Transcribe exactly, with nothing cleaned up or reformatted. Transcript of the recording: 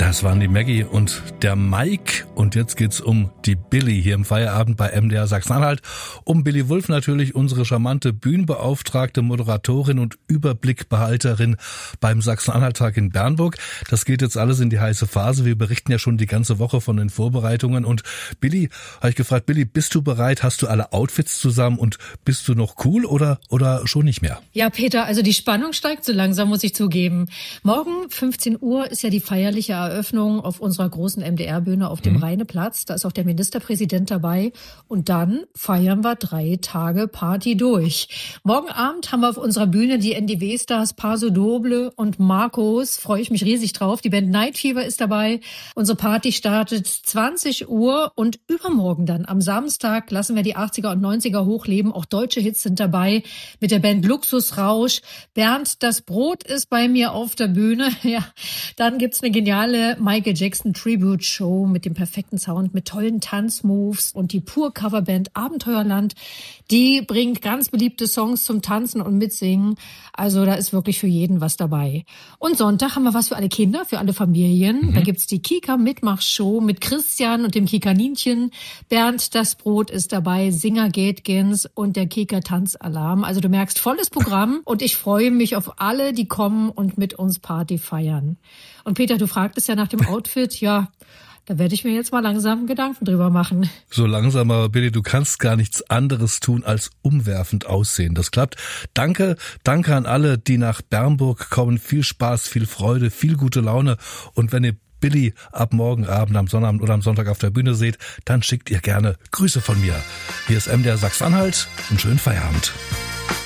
Das waren die Maggie und der Mike. Und jetzt geht's um die Billy hier im Feierabend bei M D R Sachsen-Anhalt. Um Billy Wulff natürlich, unsere charmante Bühnenbeauftragte, Moderatorin und Überblickbehalterin beim Sachsen-Anhalt-Tag in Bernburg. Das geht jetzt alles in die heiße Phase. Wir berichten ja schon die ganze Woche von den Vorbereitungen. Und Billy, habe ich gefragt, Billy, bist du bereit? Hast du alle Outfits zusammen und bist du noch cool oder, oder schon nicht mehr? Ja, Peter, also die Spannung steigt so langsam, muss ich zugeben. Morgen fünfzehn Uhr ist ja die feierliche Eröffnung auf unserer großen M D R-Bühne auf dem mhm. Rheineplatz. Da ist auch der Ministerpräsident dabei. Und dann feiern wir drei Tage Party durch. Morgen Abend haben wir auf unserer Bühne die N D W-Stars Paso Doble und Marcos. Freue ich mich riesig drauf. Die Band Night Fever ist dabei. Unsere Party startet zwanzig Uhr und übermorgen dann am Samstag lassen wir die achtziger und neunziger hochleben. Auch deutsche Hits sind dabei mit der Band Luxusrausch. Bernd, das Brot ist bei mir auf der Bühne. Ja, dann gibt's eine geniale Michael Jackson Tribute Show mit dem perfekten Sound, mit tollen Tanzmoves und die Pur Coverband Abenteuerland, die bringt ganz beliebte Songs zum Tanzen und Mitsingen. Also da ist wirklich für jeden was dabei. Und Sonntag haben wir was für alle Kinder, für alle Familien. Mhm. Da gibt's die Kika Mitmachshow mit Christian und dem Kikaninchen. Bernd, das Brot ist dabei, Singer Gatekins und der Kika Tanzalarm. Also du merkst, volles Programm und ich freue mich auf alle, die kommen und mit uns Party feiern. Und Peter, du fragtest ja nach dem Outfit, ja, da werde ich mir jetzt mal langsam Gedanken drüber machen. So langsam, aber Billy, du kannst gar nichts anderes tun, als umwerfend aussehen. Das klappt. Danke, danke an alle, die nach Bernburg kommen. Viel Spaß, viel Freude, viel gute Laune. Und wenn ihr Billy ab morgen Abend, am Sonnabend oder am Sonntag auf der Bühne seht, dann schickt ihr gerne Grüße von mir. Hier ist M D R Sachsen-Anhalt. Einen schönen Feierabend.